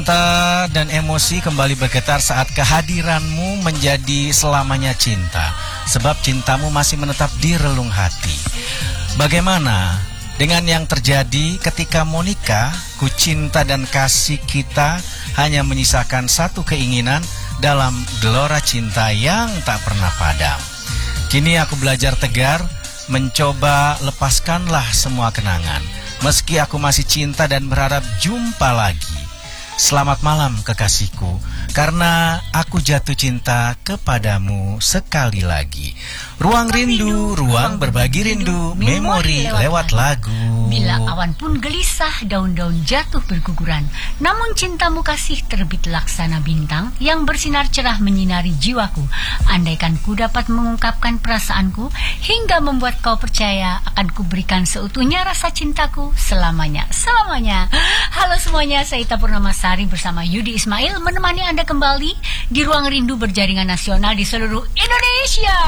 Cinta dan emosi kembali bergetar saat kehadiranmu menjadi selamanya cinta. Sebab cintamu masih menetap di relung hati. Bagaimana dengan yang terjadi ketika Monica, ku cinta dan kasih kita hanya menyisakan satu keinginan dalam gelora cinta yang tak pernah padam. Kini aku belajar tegar, mencoba lepaskanlah semua kenangan. Meski aku masih cinta dan berharap jumpa lagi. Selamat malam kekasihku, karena aku jatuh cinta kepadamu sekali lagi. Ruang rindu, ruang berbagi rindu, memori lewat lagu. Bila awan pun gelisah, daun-daun jatuh berguguran, namun cintamu kasih terbit laksana bintang yang bersinar cerah menyinari jiwaku. Andaikan ku dapat mengungkapkan perasaanku hingga membuat kau percaya, akan kuberikan seutuhnya rasa cintaku selamanya. Halo semuanya, saya Ita Purnamasari bersama Yudi Ismail menemani Anda kembali di Ruang Rindu berjaringan nasional di seluruh Indonesia.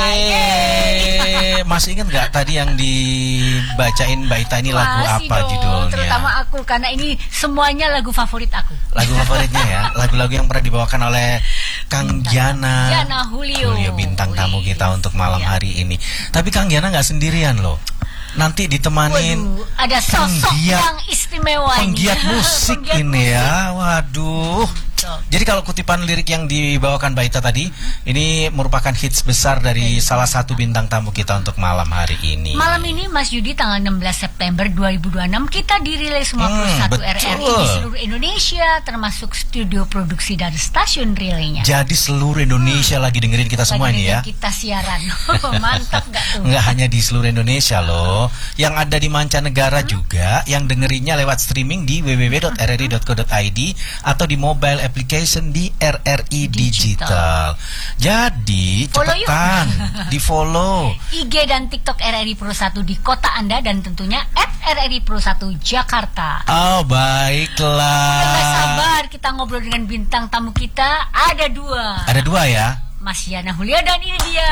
Masih ingat gak tadi yang dibacain Mbak Ita ini lagu apa judulnya? Terutama aku, karena ini semuanya lagu favorit aku. Lagu favoritnya ya, lagu-lagu yang pernah dibawakan oleh Kang Jana Julio, bintang tamu kita untuk malam hari ini. Tapi Kang Jana gak sendirian loh. Nanti ditemanin ada sosok yang istimewa, penggiat musik ini ya. Waduh. Jadi kalau kutipan lirik yang dibawakan Mbak Ita tadi, ini merupakan hits besar dari salah satu bintang tamu kita untuk malam hari ini. Malam ini Mas Yudi, tanggal 16 September 2026 kita dirilis semua 51 RRI di seluruh Indonesia, termasuk studio produksi dari stasiun relaynya. Jadi seluruh Indonesia lagi dengerin kita semua ini ya. Kita siaran. Mantap gak tuh? Nggak hanya di seluruh Indonesia loh, yang ada di mancanegara juga, yang dengerinnya lewat streaming di www.rri.co.id atau di mobile application di RRI Digital. Jadi cepetan di follow IG dan TikTok RRI Pro 1 di kota Anda, dan tentunya @RRI Pro 1 Jakarta. Oh baiklah. Gak sabar kita ngobrol dengan bintang tamu kita. Ada dua ya, Mas Yana Hulia, dan ini dia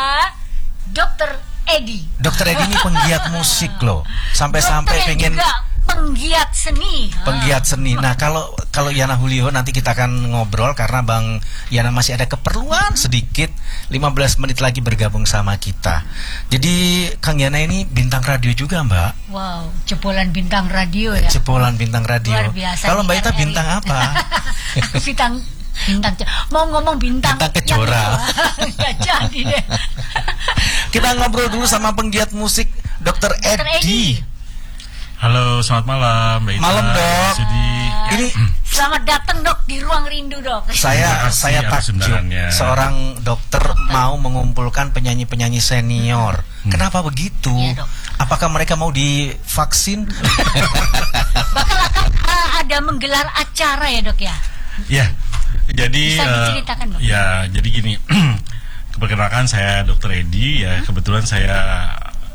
Dr. Edi. Dr. Edi ini penggiat musik loh. Sampai-sampai pengen penggiat seni. Nah, kalau Yana Julio nanti kita akan ngobrol karena Bang Yana masih ada keperluan sedikit. 15 menit lagi bergabung sama kita. Jadi Kang Yana ini bintang radio juga, Mbak. Wow, jebolan bintang radio ya. Jebolan bintang radio. Luar biasa. Kalau Mbak Ita bintang apa? bintang mau ngomong bintang kejora. Ya jadi deh. Kita ngobrol dulu sama penggiat musik Dr. Edi. Halo, selamat malam Mbak Ita. Malam Dok. Ini selamat datang Dok di Ruang Rindu Dok. Saya takjub seorang dokter mau mengumpulkan penyanyi-penyanyi senior. Kenapa begitu? Ya, Dok. Apakah mereka mau divaksin? Bakal akan ada menggelar acara ya Dok ya? Ya, jadi bisa diceritakan Dok? Ya, jadi gini. Perkenalkan saya Dr. Edi ya. Kebetulan saya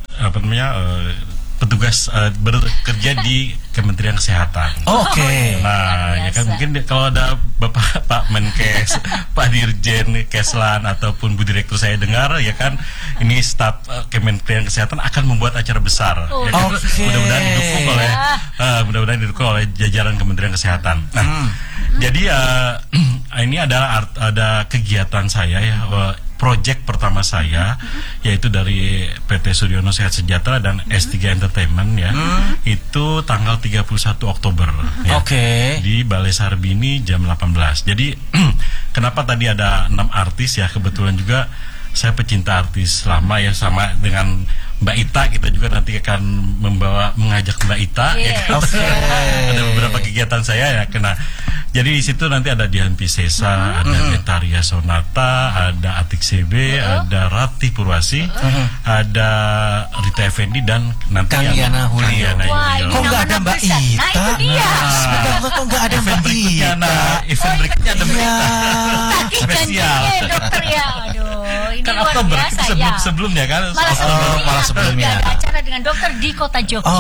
petugas bekerja di Kementerian Kesehatan. Oke. Nah, ya kan mungkin kalau ada Bapak Pak Menkes, Pak Dirjen Keslan ataupun Bu Direktur saya dengar, ya kan, ini staf Kementerian Kesehatan akan membuat acara besar. Ya kan, mudah-mudahan didukung oleh jajaran Kementerian Kesehatan. Nah, jadi ini ada kegiatan saya ya. Project pertama saya yaitu dari PT Suryono Sehat Sejahtera dan S3 Entertainment ya. Itu tanggal 31 Oktober ya. Di Balai Sarbini jam 18. Jadi kenapa tadi ada 6 artis ya, kebetulan juga saya pecinta artis lama ya, sama dengan Mbak Ita, kita juga nanti akan mengajak Mbak Ita ya kan? Ada beberapa kegiatan saya ya kena. Jadi di situ nanti ada Dian Piscesa, ada Betaria Sonata, ada Atik CB, ada Ratih Purwasi, ada Rita Effendi, dan nanti Kang Yana Julio. Kok nggak ada Mbak Ita? Nah itu dia. Kok nggak ada Mbak Ita? Event berikutnya ada Mbak Ita. Spesial. Dokter ya. Aduh, ini kan luar Oktober biasa itu ya. sebelumnya kan. Malah sebelumnya ada acara dengan dokter di kota Jogja.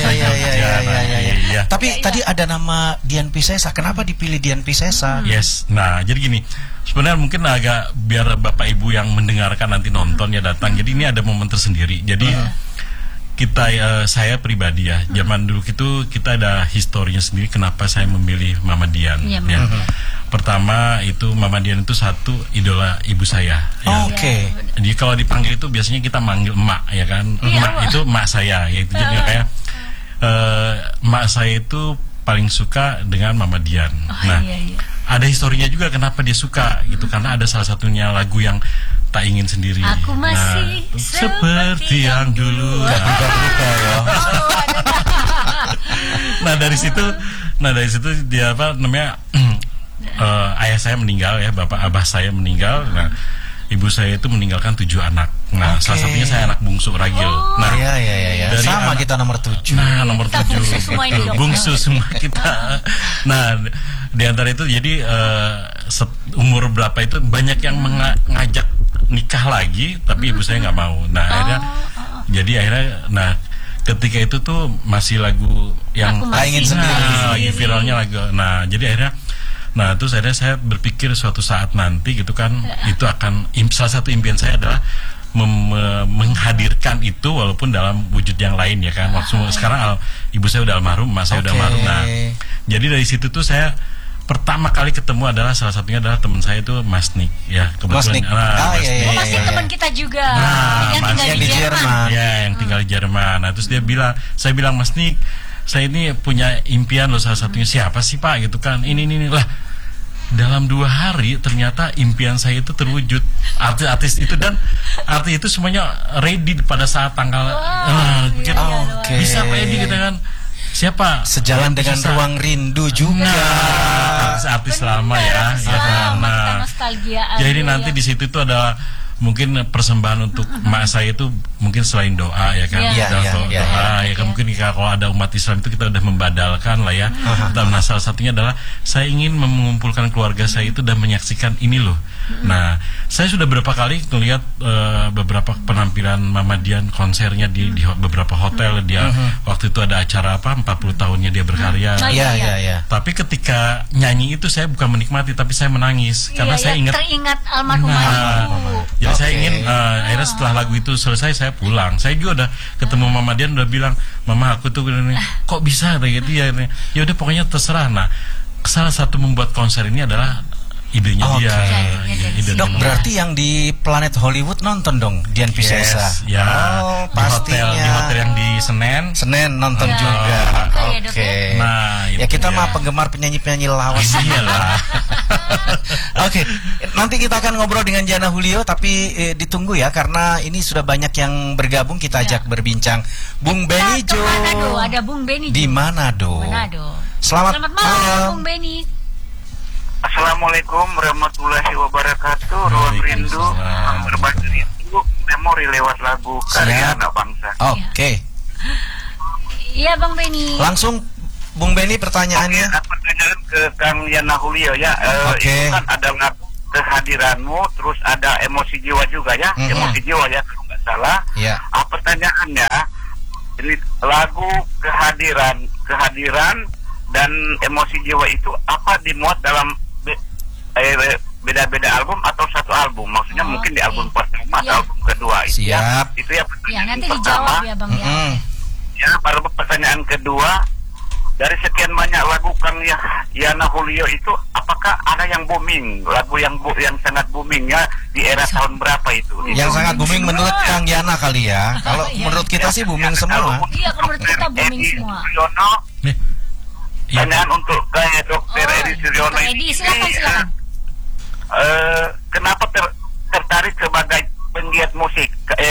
Iya. Tapi tadi ada nama Dian Piscesa. Kenapa dipilih Dian Piscesa? Yes. Nah, jadi gini. Sebenarnya mungkin agak biar Bapak Ibu yang mendengarkan nanti nonton ya datang. Jadi ini ada momen tersendiri. Jadi saya pribadi ya, zaman dulu itu kita ada historinya sendiri kenapa saya memilih Mama Dian. Iya, Ya. Pertama itu Mama Dian itu satu idola ibu saya. Ya. Oke. Jadi kalau dipanggil itu biasanya kita manggil emak ya kan. Emak itu emak saya, yaitu jadi kayak emak saya itu paling suka dengan Mama Dian. Ada historinya juga kenapa dia suka gitu, karena ada salah satunya lagu yang tak ingin sendiri. Aku masih seperti yang dulu. Gak berubah ya. Nah dari situ dia apa namanya ayah saya meninggal ya, abah saya meninggal. Nah ibu saya itu meninggalkan 7 anak. Nah salah satunya saya anak bungsu ragil. Nah Iya. Sama kita nomor 7. Nah nomor 7 bungsu semua ini, Dok. bungsu semua kita. Nah di antara itu jadi umur berapa itu banyak yang mengajak nikah lagi, tapi ibu saya nggak mau. Nah akhirnya ketika itu tuh masih lagu yang tak ingin sendiri. lagi viralnya lagu. Nah jadi akhirnya terus akhirnya saya berpikir suatu saat nanti gitu kan, itu akan salah satu impian saya adalah menghadirkan itu walaupun dalam wujud yang lain ya kan. Sekarang ibu saya udah almarhum, emak saya udah almarhum. Nah jadi dari situ tuh saya pertama kali ketemu adalah salah satunya adalah teman saya itu Mas Nik ya, kebetulan. Mas Nik. Mas Nik teman kita juga. Yang Mas tinggal Nik di Jerman. Ya, yang tinggal di Jerman. Nah, terus saya bilang Mas Nik, saya ini punya impian loh, salah satunya siapa sih Pak gitu kan. Ini lah. Dalam 2 hari ternyata impian saya itu terwujud, artis itu, dan artis itu semuanya ready pada saat tanggal bisa Pak Edi kita kan. Siapa? Sejalan dengan Ruang Rindu juga. Artis lama ya. Nah, jadi nanti di situ itu ada mungkin persembahan untuk emak saya itu mungkin selain doa ya kan. Doa ya kan, mungkin kalau ada umat Islam itu kita udah membadalkan lah ya. Dan salah satunya adalah saya ingin mengumpulkan keluarga saya itu dan menyaksikan ini loh. Nah, saya sudah beberapa kali melihat beberapa penampilan Mama Dian, konsernya di beberapa hotel. Dia waktu itu ada acara 40 tahunnya dia berkarya. Iya. Tapi ketika nyanyi itu saya bukan menikmati, tapi saya menangis karena saya teringat almarhum. Jadi saya ingin akhirnya setelah lagu itu selesai saya pulang. Saya juga udah ketemu Mama Dian, udah bilang, "Mama, aku tuh kok bisa kayak gitu ya." Ya udah pokoknya terserah. Nah, salah satu membuat konser ini adalah idenya dia. Dok, berarti yang di Planet Hollywood nonton dong Dian Piscesa. Ya. Pastinya. Di hotel yang di Senen nonton juga. Oke. Nah, ya kita mah penggemar penyanyi-penyanyi lawas. Iyalah. Oke, nanti kita akan ngobrol dengan Jana Julio, tapi ditunggu ya karena ini sudah banyak yang bergabung, kita ajak berbincang. Bung Beni Jo. Ada Bung Beni Jo. Di Manado. Selamat malam Bung Beni. Assalamualaikum warahmatullahi wabarakatuh. Ruang Rindu berbagi rindu memori lewat lagu karya anak bangsa. Oke. Iya Bang Beni. Langsung Bung Beni pertanyaannya. Pertanyaan ke Kang Yana Julio ya. Itu kan ada lagu kehadiranmu, terus ada emosi jiwa juga ya. Emosi jiwa ya kalau nggak salah. Iya. Pertanyaannya, ini lagu kehadiran dan emosi jiwa itu apa dimuat dalam beda-beda album atau satu album? Maksudnya mungkin di album pertama atau album kedua. Siap. Itu ya Ya, nanti pertama. dijawab ya Bang ya. Ya, baru pertanyaan kedua, dari sekian banyak lagu Kang Yana Julio itu, apakah ada yang booming, lagu yang sangat booming ya di era tahun berapa itu? Yang sangat booming menurut Kang Yana kali ya. Kalau menurut kita sih booming semua. Iya, kalau menurut kita booming semua. Pertanyaan untuk Dr. Edi Suryono Edi, silakan. Kenapa tertarik sebagai penggiat musik?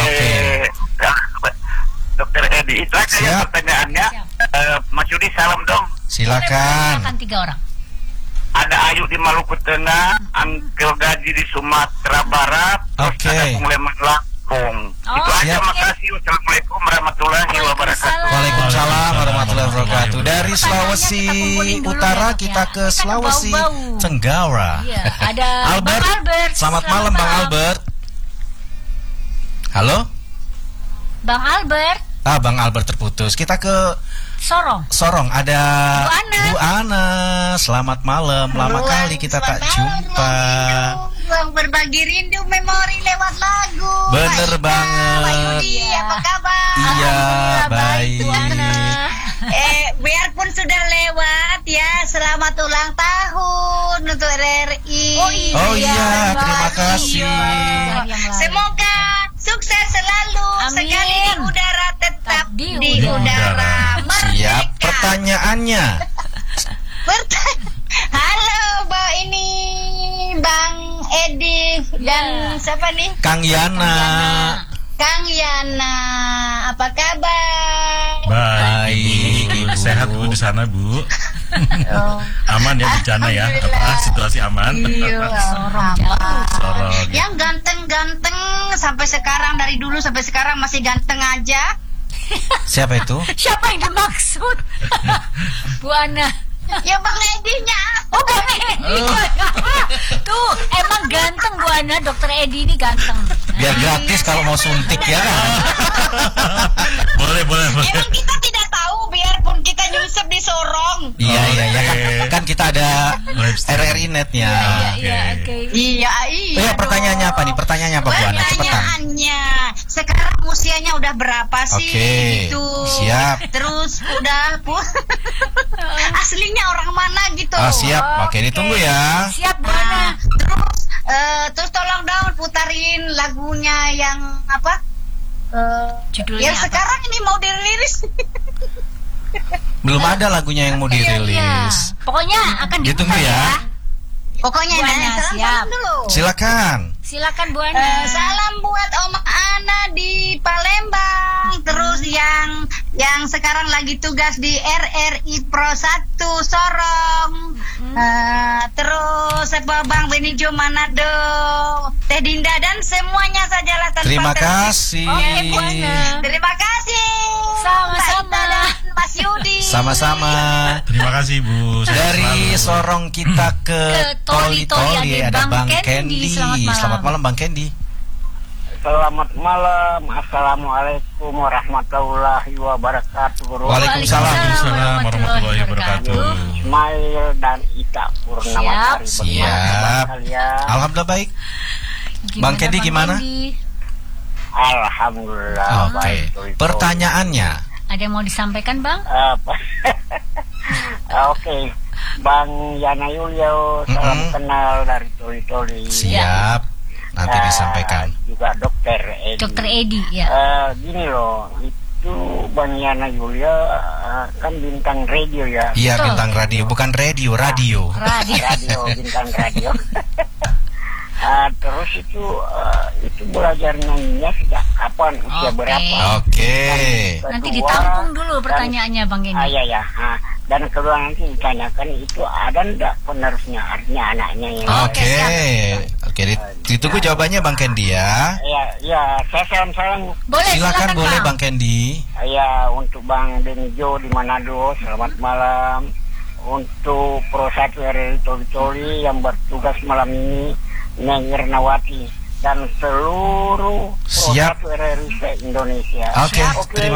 Dr. Edi, itu aja pertanyaannya. Mas Yudi, salam dong. Silakan. 3 orang. Ada Ayu di Maluku Tengah, Angkel Gaji di Sumatera Barat, terus ada Bung Leman Lampung. Itu aja, makasih. Wassalamualaikum warahmatullahi wabarakatuh. Waalaikumsalam warahmatullahi wabarakatuh. Dari Sulawesi Utara kita ke Sulawesi Tenggara. Iya, ada Albert. Bang Albert. Selamat malam Bang Albert. Halo? Bang Albert. Bang Albert terputus. Kita ke Sorong ada Bu Ana. Selamat malam. Lama kali kita tak jumpa. Ruang berbagi rindu memori lewat lagu. Bener Mbak Ika, banget. Mbak Yudi, apa kabar? Iya, baik. Bu Ana. Biarpun sudah lewat ya, selamat ulang tahun untuk RRI. Oh iya, terima kasih. Semoga sukses selalu. Amin. Sekali di udara tetap Di di udara. udara. Siap Merdeka. pertanyaannya. Halo, Bang Edi dan siapa nih? Kang Yana. Kang Yana, apa kabar? Baik, Baik, Ibu. Sehat Bu di sana Bu. Aman ya bencana ya, situasi aman. Iya, Sorong jauh. Sorong. Yang ganteng-ganteng sampai sekarang, dari dulu sampai sekarang masih ganteng aja. Siapa itu? Siapa yang dimaksud? Bu Ana. Ya Bang Edinya. Oh, Bang Edi. Tuh, emang ganteng Bu Ana. Dokter Edi ini ganteng. Biar gratis kalau mau suntik ya kan. Boleh. Emang kita tidak tahu, biarpun kita nyusup di Sorong. Iya kan kita ada Live stream. RRI netnya. Iya, oke. Iya. Oh ya, pertanyaannya apa nih? Pertanyaannya apa Bu Ana? Cepetan. Pertanyaannya, sekarang usianya udah berapa sih? Oke, Gitu. siap. Terus udah aslinya orang mana gitu? Ah, siap. Oke, ditunggu ya. Siap Bu Nah, Ana. terus tolong dong putarin lagunya yang apa? Judulnya Yang apa? sekarang ini mau dirilis. Belum ada lagunya yang mau Iya. dirilis. Pokoknya akan Ditunggu diputar ya. Pokoknya Bu Ana, nah, siap. salam dulu. Silakan. Silakan Bu Ana. Salam buat Om Ana di Palembang. Terus yang sekarang lagi tugas di RRI Pro 1 Sorong. Terus Bang Benijo Manado, Teh Dinda dan semuanya sajalah tanpa Terima terkecuali. kasih. Oke, Bu Ana. Terima kasih. Sama-sama. Mbak Ita dan Mas Yudi. Sama-sama. Terima kasih Bu. Sehat Dari selalu. Sorong kita ke Toli-Toli ada Bang Kendi. Selamat malam Bang Kendi. Selamat malam. Assalamualaikum warahmatullahi wabarakatuh. Waalaikumsalam. Waalaikumsalam warahmatullahi wabarakatuh. Ismail dan Ita Purnamasari. Siap. Kalian. Alhamdulillah baik. Bang Kendi gimana? Kendi? Alhamdulillah. Oke. baik, Toli-toli. Pertanyaannya. Ada yang mau disampaikan Bang? Apa? Oke. Bang Yana Yulio, salam kenal dari Toli-Toli. Siap. Nanti disampaikan. Juga Dokter Edi. Dokter Edi ya. Gini loh, itu Bang Yana Yulia kan bintang radio ya. Iya, Betul. bintang radio, bukan radio. Radio. Bintang radio. Terus itu belajar nyanyinya sejak kapan, usia Oke. berapa? Oke. Nanti Kedua, ditampung dulu pertanyaannya Bang Kendi. Iya. Dan kedua nanti ditanyakan itu ada ndak penerusnya, artinya anaknya yang. Oke. Oke, ditunggu jawabannya Bang Kendi ya. Iya, saya salam. Boleh, Silakan boleh Bang Kendi. Ya, untuk Bang Benijo di Manado, selamat malam. Untuk Pro 1 RRI Toli-Toli yang bertugas malam ini, Neng Irnawati dan seluruh Pro Siap. 1 RRI se-Indonesia. Oke, terima